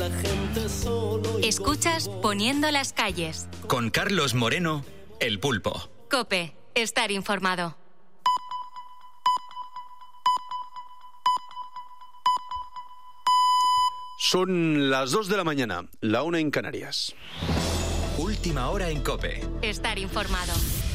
la gente solo. Escuchas Poniendo las calles. Con Carlos Moreno, El Pulpo. COPE, estar informado. Son las 2 de la mañana, la 1 en Canarias. Última hora en COPE. Estar informado.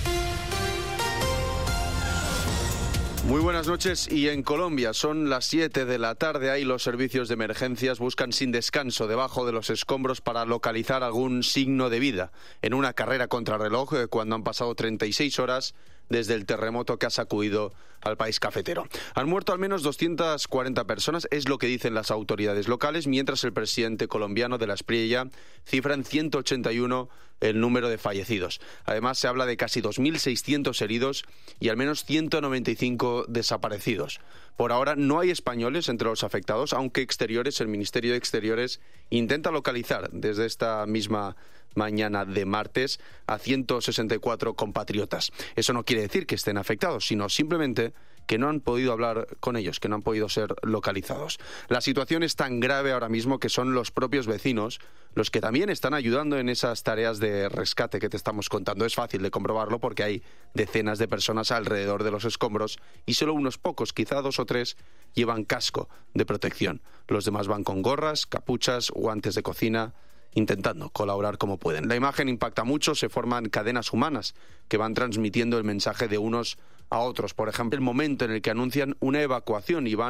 Muy buenas noches. Y en Colombia son las 7 de la tarde. Ahí los servicios de emergencias buscan sin descanso debajo de los escombros para localizar algún signo de vida en una carrera contrarreloj cuando han pasado 36 horas desde el terremoto que ha sacudido al país cafetero. Han muerto al menos 240 personas, es lo que dicen las autoridades locales, mientras el presidente colombiano de la Espriella cifra en 181 el número de fallecidos. Además, se habla de casi 2.600 heridos y al menos 195 desaparecidos. Por ahora no hay españoles entre los afectados, aunque el Ministerio de Exteriores intenta localizar desde esta misma mañana de martes a 164 compatriotas. Eso no quiere decir que estén afectados, sino simplemente que no han podido hablar con ellos, que no han podido ser localizados. La situación es tan grave ahora mismo que son los propios vecinos los que también están ayudando en esas tareas de rescate que te estamos contando. Es fácil de comprobarlo porque hay decenas de personas alrededor de los escombros y solo unos pocos, quizá 2 o 3, llevan casco de protección. Los demás van con gorras, capuchas, guantes de cocina, intentando colaborar como pueden. La imagen impacta mucho, se forman cadenas humanas que van transmitiendo el mensaje de unos a otros. Por ejemplo, el momento en el que anuncian una evacuación y van